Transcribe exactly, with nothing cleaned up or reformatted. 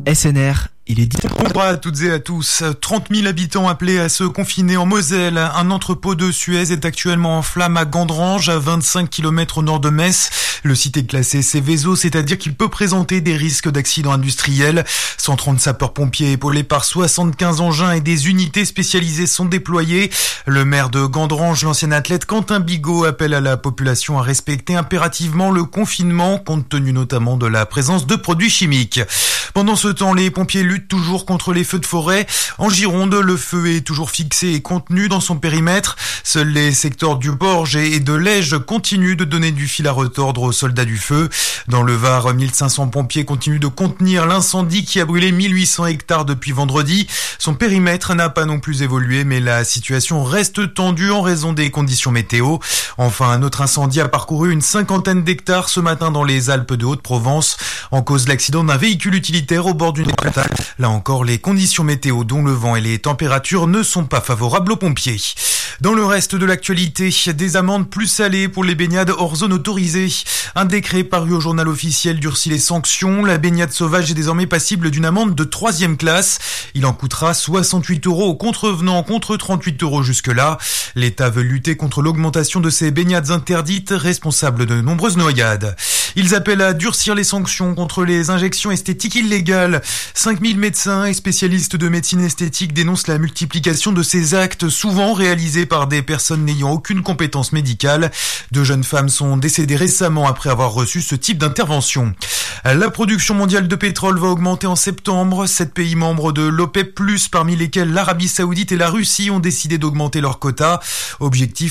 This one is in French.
S N R, il est dit. Bonjour à toutes et à tous. trente mille habitants appelés à se confiner en Moselle. Un entrepôt de Suez est actuellement en flammes à Gandrange, à vingt-cinq kilomètres au nord de Metz. Le site est classé Seveso, c'est-à-dire qu'il peut présenter des risques d'accidents industriels. cent trente sapeurs-pompiers épaulés par soixante-quinze engins et des unités spécialisées sont déployés. Le maire de Gandrange, l'ancien athlète Quentin Bigot, appelle à la population à respecter impérativement le confinement, compte tenu notamment de la présence de produits chimiques. Pendant ce temps, les pompiers luttent toujours contre les feux de forêt. En Gironde, le feu est toujours fixé et contenu dans son périmètre. Seuls les secteurs du Borge et de l'Ège continuent de donner du fil à retordre aux soldats du feu. Dans le Var, mille cinq cents pompiers continuent de contenir l'incendie qui a brûlé mille huit cents hectares depuis vendredi. Son périmètre n'a pas non plus évolué, mais la situation reste tendue en raison des conditions météo. Enfin, un autre incendie a parcouru une cinquantaine d'hectares ce matin dans les Alpes de Haute-Provence. En cause, l'accident d'un véhicule utilitaire au bord d'une montagne. Là encore, les conditions météo, dont le vent et les températures, ne sont pas favorables aux pompiers. Dans le reste de l'actualité, des amendes plus salées pour les baignades hors zone autorisée. Un décret paru au journal officiel durcit les sanctions. La baignade sauvage est désormais passible d'une amende de troisième classe. Il en coûtera soixante-huit euros aux contrevenants contre trente-huit euros jusque-là. L'État veut lutter contre l'augmentation de ces baignades interdites, responsables de nombreuses noyades. Ils appellent à durcir les sanctions contre les injections esthétiques illégales. cinq mille médecins et spécialistes de médecine esthétique dénoncent la multiplication de ces actes, souvent réalisés par des personnes n'ayant aucune compétence médicale. Deux jeunes femmes sont décédées récemment après avoir reçu ce type d'intervention. La production mondiale de pétrole va augmenter en septembre. Sept pays membres de l'OPEP plus, parmi lesquels l'Arabie Saoudite et la Russie, ont décidé d'augmenter leur quota. Objectif